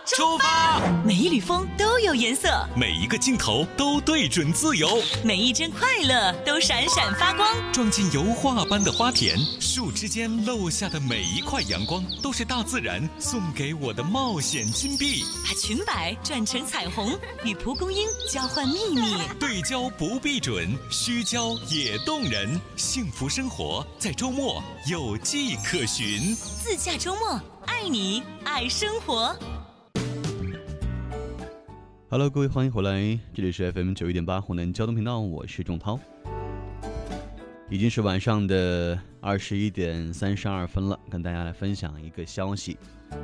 出发！ 每一缕风都有颜色， 每一个镜头都对准自由， 每一帧快乐都闪闪发光。 装进油画般的花田，树枝间漏下的每一块阳光，都是大自然送给我的冒险金币。 把裙摆转成彩虹，与蒲公英交换秘密。 对焦不必准，虚焦也动人。幸福生活在周末有迹可循。 自驾周末，爱你爱生活。 Hello， 各位，欢迎回来，这里是 FM91.8 湖南交通频道，我是仲涛。已经是晚上的21点32分了，跟大家来分享一个消息。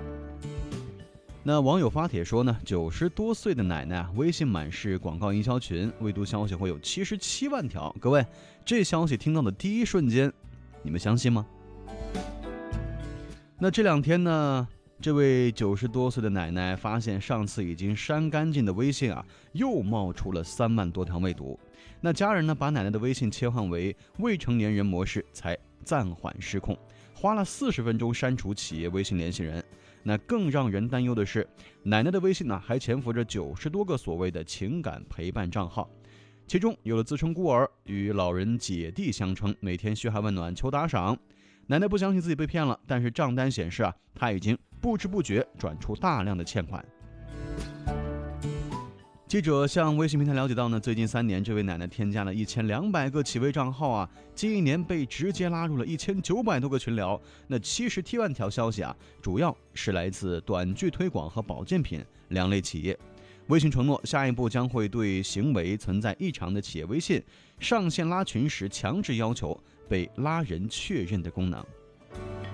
那网友发帖说呢，90多岁的奶奶微信满是广告营销群，未读消息会有77万条。各位，这消息听到的第一瞬间，你们相信吗？那这两天呢，这位90多岁的奶奶发现上次已经删干净的微信又冒出了3万多条未读。那家人呢，把奶奶的微信切换为未成年人模式，才暂缓失控，花了40分钟删除企业微信联系人。那更让人担忧的是，奶奶的微信还潜伏着90多个所谓的情感陪伴账号，其中有了自称孤儿，与老人姐弟相称，每天嘘寒问暖求打赏。奶奶不相信自己被骗了，但是账单显示她已经不知不觉转出大量的欠款。记者向微信平台了解到呢，最近3年，这位奶奶添加了1200个企微账号近1年被直接拉入了1900多个群聊。那77万条消息主要是来自短剧推广和保健品2类企业。微信承诺，下一步将会对行为存在异常的企业微信上线拉群时强制要求被拉人确认的功能。